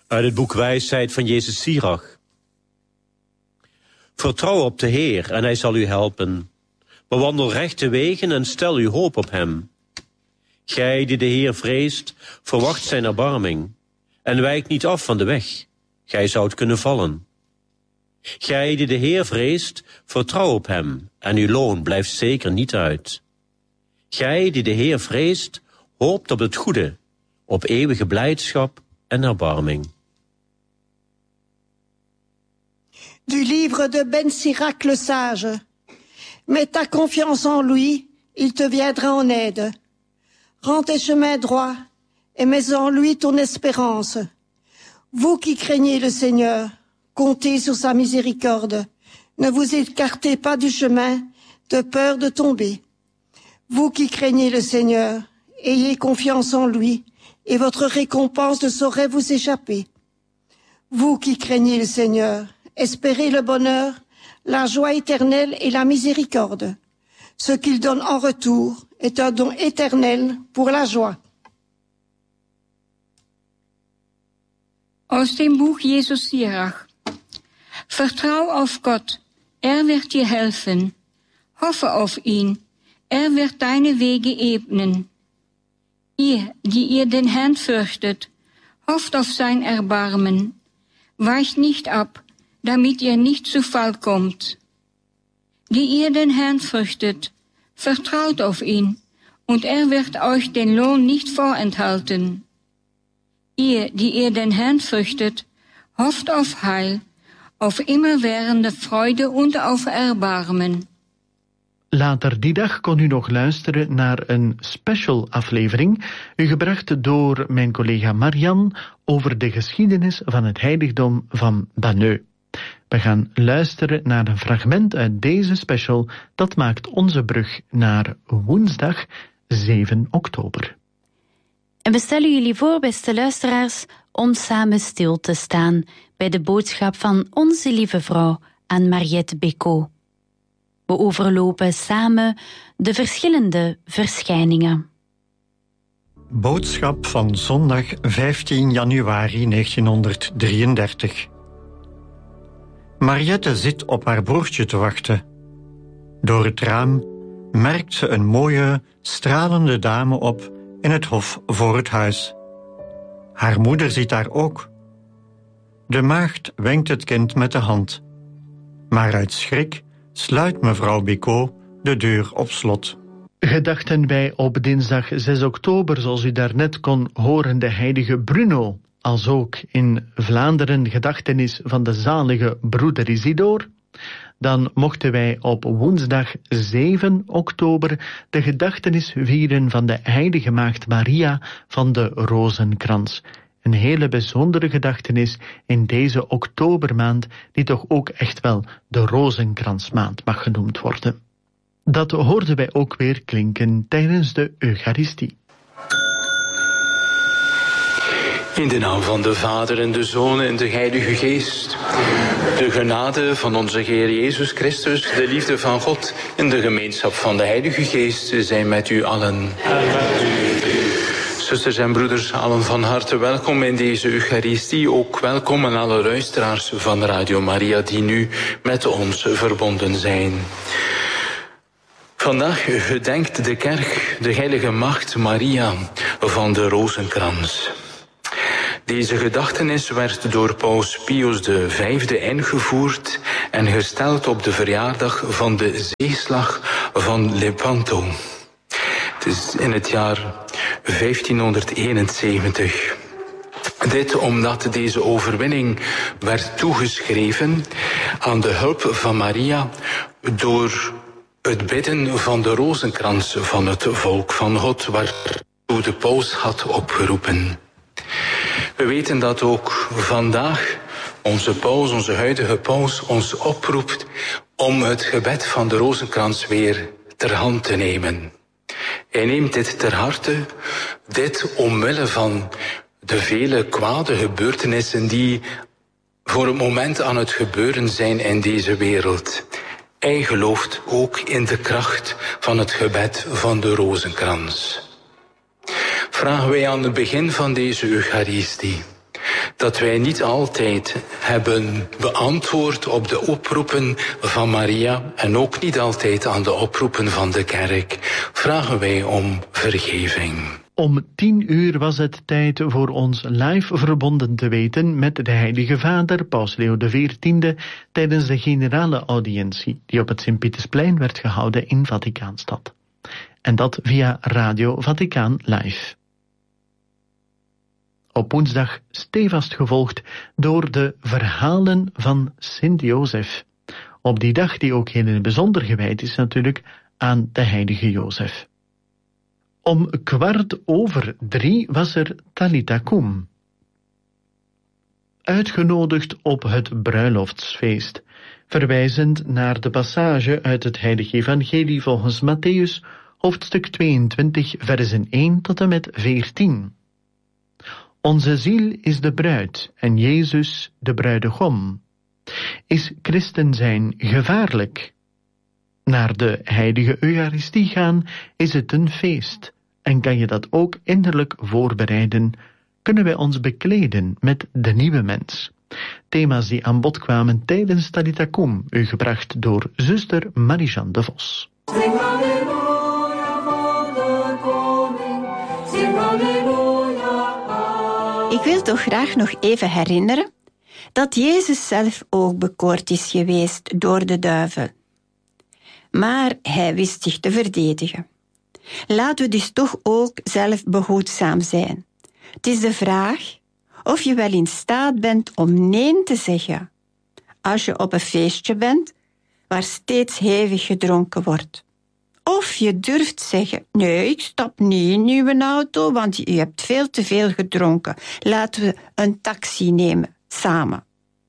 Uit het boek Wijsheid van Jezus Sirach. Vertrouw op de Heer en hij zal u helpen. Bewandel rechte wegen en stel uw hoop op hem. Gij die de Heer vreest, verwacht zijn erbarming. En wijk niet af van de weg. Gij zoudt kunnen vallen. Gij die de Heer vreest, vertrouw op hem. En uw loon blijft zeker niet uit. Gij die de Heer vreest, hoopt op het goede. Op eeuwige blijdschap en erbarming. Du livre de Ben Sirach le sage. Mets ta confiance en lui, il te viendra en aide. Rends tes chemins droits et mets en lui ton espérance. Vous qui craignez le Seigneur, comptez sur sa miséricorde. Ne vous écartez pas du chemin, de peur de tomber. Vous qui craignez le Seigneur, ayez confiance en lui, et votre récompense ne saurait vous échapper. Vous qui craignez le Seigneur, espérez le bonheur, la joie éternelle et la miséricorde. Ce qu'il donne en retour est un don éternel pour la joie. Aus dem Buch Jesus Sirach. Vertrau auf Gott, wird dir helfen. Hoffe auf ihn, wird deine Wege ebnen. Ihr, die ihr den Herrn fürchtet, hofft auf sein Erbarmen. Weicht nicht ab, damit ihr nicht zu Fall kommt. Die ihr den Herrn fürchtet, vertraut auf ihn, und wird euch den Lohn nicht vorenthalten. Ihr, die ihr den Herrn fürchtet, hofft auf Heil, auf immerwährende Freude und auf Erbarmen. Later die dag kon u nog luisteren naar een special aflevering, gebracht door mijn collega Marian over de geschiedenis van het heiligdom van Banneux. We gaan luisteren naar een fragment uit deze special dat maakt onze brug naar woensdag 7 oktober. En we stellen jullie voor, beste luisteraars, om samen stil te staan bij de boodschap van Onze Lieve Vrouw aan Mariette Bécaud. We overlopen samen de verschillende verschijningen. Boodschap van zondag 15 januari 1933. Mariette zit op haar broertje te wachten. Door het raam merkt ze een mooie, stralende dame op in het hof voor het huis. Haar moeder ziet haar ook. De maagd wenkt het kind met de hand. Maar uit schrik sluit mevrouw Bécaud de deur op slot. Gedachten wij op dinsdag 6 oktober, zoals u daarnet kon horen, de heilige Bruno, als ook in Vlaanderen gedachtenis van de zalige broeder Isidor. Dan mochten wij op woensdag 7 oktober de gedachtenis vieren van de heilige maagd Maria van de Rozenkrans. Een hele bijzondere gedachtenis in deze oktobermaand, die toch ook echt wel de Rozenkransmaand mag genoemd worden. Dat hoorden wij ook weer klinken tijdens de Eucharistie. In de naam van de Vader en de Zoon en de Heilige Geest. De genade van onze Heer Jezus Christus, de liefde van God en de gemeenschap van de Heilige Geest zijn met u allen. Zusters en broeders, allen van harte welkom in deze Eucharistie. Ook welkom aan alle luisteraars van Radio Maria die nu met ons verbonden zijn. Vandaag gedenkt de kerk de heilige maagd Maria van de Rozenkrans. Deze gedachtenis werd door paus Pius V ingevoerd en gesteld op de verjaardag van de zeeslag van Lepanto. Het is in het jaar 1571. Dit omdat deze overwinning werd toegeschreven aan de hulp van Maria door het bidden van de rozenkrans van het volk van God, waartoe de paus had opgeroepen. We weten dat ook vandaag onze paus, onze huidige paus, ons oproept om het gebed van de rozenkrans weer ter hand te nemen. Hij neemt dit ter harte, dit omwille van de vele kwade gebeurtenissen die voor het moment aan het gebeuren zijn in deze wereld. Hij gelooft ook in de kracht van het gebed van de rozenkrans. Vragen wij aan het begin van deze Eucharistie. dat wij niet altijd hebben beantwoord op de oproepen van Maria en ook niet altijd aan de oproepen van de kerk, vragen wij om vergeving. Om 10:00 was het tijd voor ons live verbonden te weten met de Heilige Vader, Paus Leo XIV, tijdens de generale audiëntie die op het Sint-Pietersplein werd gehouden in Vaticaanstad. En dat via Radio Vaticaan Live. Op woensdag stevast gevolgd door de verhalen van Sint-Jozef. Op die dag die ook heel in het bijzonder gewijd is natuurlijk aan de heilige Jozef. Om 2:15 was er Talitha Cum. Uitgenodigd op het bruiloftsfeest, verwijzend naar de passage uit het heilige evangelie volgens Mattheüs, hoofdstuk 22, versen 1 tot en met 14. Onze ziel is de bruid en Jezus de bruidegom. Is christen zijn gevaarlijk? Naar de heilige Eucharistie gaan is het een feest. En kan je dat ook innerlijk voorbereiden, kunnen wij ons bekleden met de nieuwe mens. Thema's die aan bod kwamen tijdens Talitha Cum, u gebracht door zuster Marie-Jeanne de Vos. Zing halleluja voor de koning, zing halleluja. Ik wil toch graag nog even herinneren dat Jezus zelf ook bekoord is geweest door de duivel. Maar hij wist zich te verdedigen. Laten we dus toch ook zelf behoedzaam zijn. Het is de vraag of je wel in staat bent om nee te zeggen als je op een feestje bent waar steeds hevig gedronken wordt. Of je durft zeggen, nee, ik stap niet in uw auto, want je hebt veel te veel gedronken. Laten we een taxi nemen, samen.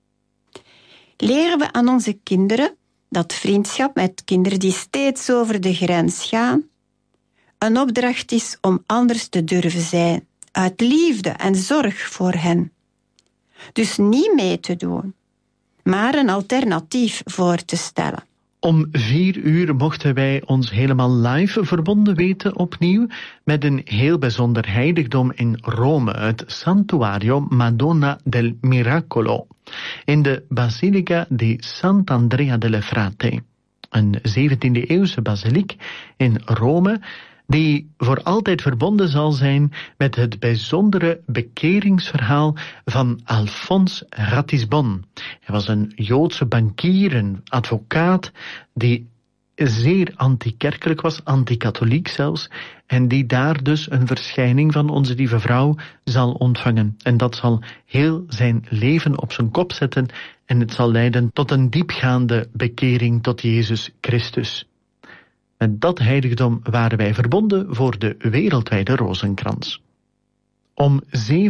Leren we aan onze kinderen dat vriendschap met kinderen die steeds over de grens gaan een opdracht is om anders te durven zijn, uit liefde en zorg voor hen. Dus niet mee te doen, maar een alternatief voor te stellen. Om 4:00 mochten wij ons helemaal live verbonden weten opnieuw met een heel bijzonder heiligdom in Rome, het Santuario Madonna del Miracolo, in de Basilica di Sant'Andrea delle Frate, een 17e-eeuwse basiliek in Rome, die voor altijd verbonden zal zijn met het bijzondere bekeringsverhaal van Alphonse Ratisbonne. Hij was een Joodse bankier, een advocaat, die zeer antikerkelijk was, anti-katholiek zelfs, en die daar dus een verschijning van onze lieve vrouw zal ontvangen. En dat zal heel zijn leven op zijn kop zetten en het zal leiden tot een diepgaande bekering tot Jezus Christus. Met dat heiligdom waren wij verbonden voor de wereldwijde rozenkrans. Om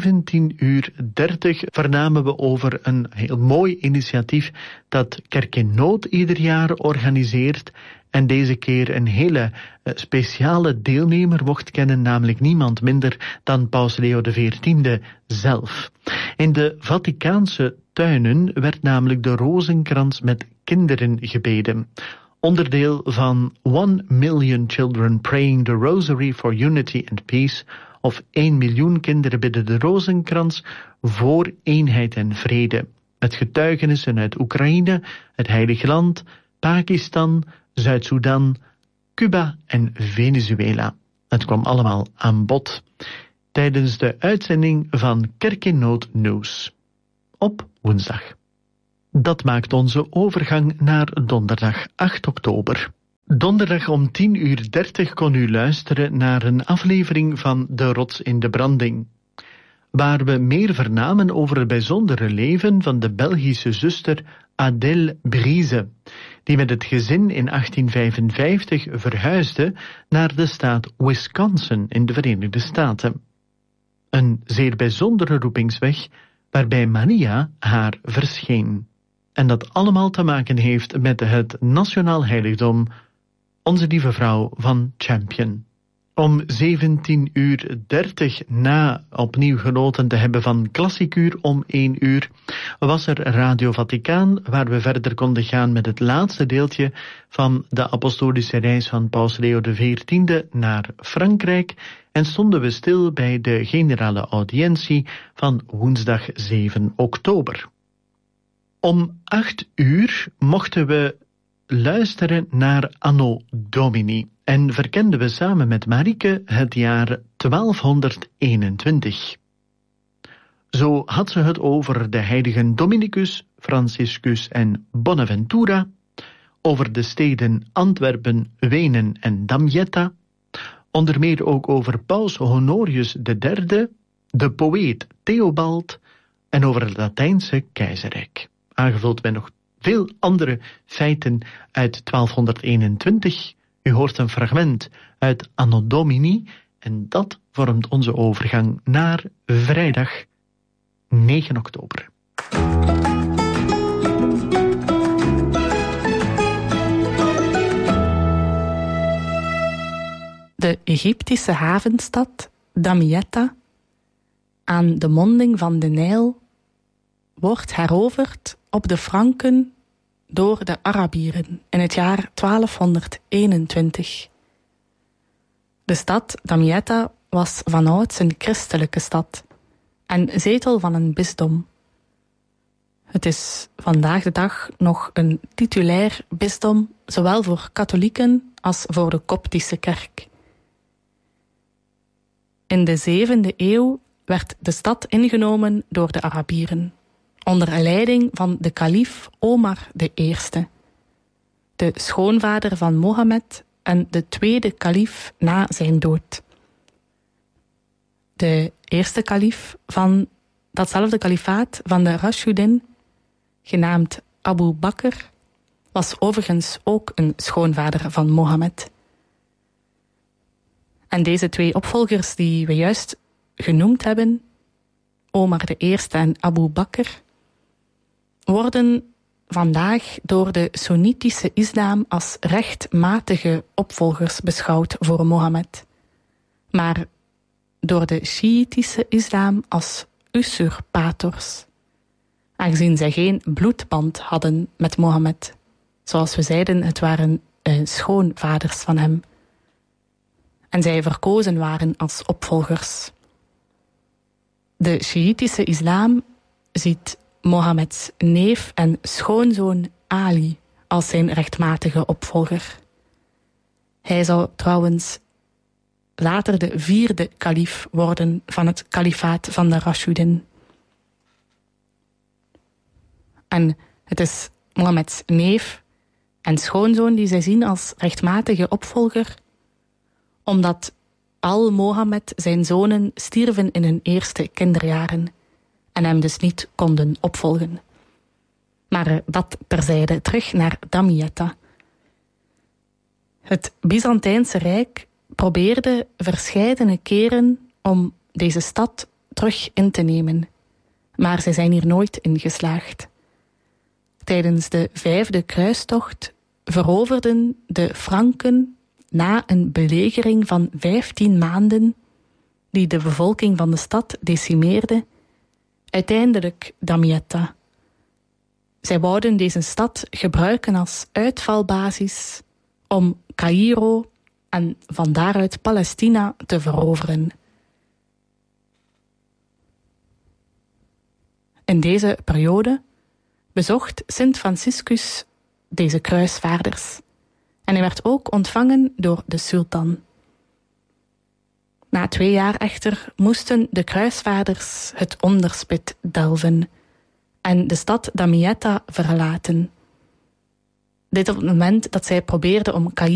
17:30 vernamen we over een heel mooi initiatief dat Kerk in Nood ieder jaar organiseert en deze keer een hele speciale deelnemer mocht kennen, namelijk niemand minder dan Paus Leo XIV zelf. In de Vaticaanse tuinen werd namelijk de rozenkrans met kinderen gebeden. Onderdeel van 1 million children praying the rosary for unity and peace, of 1 miljoen kinderen bidden de rozenkrans voor eenheid en vrede. Met getuigenissen uit Oekraïne, het Heilige Land, Pakistan, Zuid-Soedan, Cuba en Venezuela. Het kwam allemaal aan bod tijdens de uitzending van Kerk in Nood Nieuws op woensdag. Dat maakt onze overgang naar donderdag 8 oktober. Donderdag om 10:30 kon u luisteren naar een aflevering van De Rots in de Branding, waar we meer vernamen over het bijzondere leven van de Belgische zuster Adèle Brise, die met het gezin in 1855 verhuisde naar de staat Wisconsin in de Verenigde Staten. Een zeer bijzondere roepingsweg waarbij Maria haar verscheen. En dat allemaal te maken heeft met het nationaal heiligdom Onze Lieve Vrouw van Champion. Om 17:30 na opnieuw genoten te hebben van Klassieker om 1 uur, was er Radio Vaticaan, waar we verder konden gaan met het laatste deeltje van de apostolische reis van Paus Leo XIV naar Frankrijk en stonden we stil bij de generale audiëntie van woensdag 7 oktober. Om 8 uur mochten we luisteren naar Anno Domini en verkenden we samen met Marieke het jaar 1221. Zo had ze het over de heiligen Dominicus, Franciscus en Bonaventura, over de steden Antwerpen, Wenen en Damietta, onder meer ook over Paus Honorius III, de poëet Theobald en over het Latijnse keizerrijk. Aangevuld met nog veel andere feiten uit 1221. U hoort een fragment uit Anno Domini en dat vormt onze overgang naar vrijdag 9 oktober. De Egyptische havenstad Damietta aan de monding van de Nijl wordt heroverd op de Franken door de Arabieren in het jaar 1221. De stad Damietta was vanouds een christelijke stad en zetel van een bisdom. Het is vandaag de dag nog een titulair bisdom, zowel voor katholieken als voor de Koptische kerk. In de 7e eeuw werd de stad ingenomen door de Arabieren, onder leiding van de kalief Omar I, de schoonvader van Mohammed en de tweede kalief na zijn dood. De eerste kalief van datzelfde kalifaat van de Rashidun, genaamd Abu Bakr, was overigens ook een schoonvader van Mohammed. En deze twee opvolgers die we juist genoemd hebben, Omar I en Abu Bakr, worden vandaag door de Soenitische islam als rechtmatige opvolgers beschouwd voor Mohammed, maar door de Sjiitische islam als usurpators, aangezien zij geen bloedband hadden met Mohammed. Zoals we zeiden, het waren schoonvaders van hem. En zij verkozen waren als opvolgers. De Sjiitische islam ziet Mohammeds neef en schoonzoon Ali als zijn rechtmatige opvolger. Hij zou trouwens later de 4e kalief worden van het kalifaat van de Rashidun. En het is Mohammeds neef en schoonzoon die zij zien als rechtmatige opvolger, omdat al Mohammed zijn zonen stierven in hun eerste kinderjaren en hem dus niet konden opvolgen. Maar dat terzijde, terug naar Damietta. Het Byzantijnse Rijk probeerde verscheidene keren om deze stad terug in te nemen, maar zij zijn hier nooit in geslaagd. Tijdens de 5e kruistocht veroverden de Franken na een belegering van 15 maanden, die de bevolking van de stad decimeerde, uiteindelijk Damietta. Zij wouden deze stad gebruiken als uitvalbasis om Caïro en van daaruit Palestina te veroveren. In deze periode bezocht Sint Franciscus deze kruisvaarders en hij werd ook ontvangen door de sultan. Na 2 jaar echter moesten de kruisvaarders het onderspit delven en de stad Damietta verlaten. Dit op het moment dat zij probeerden om Caïro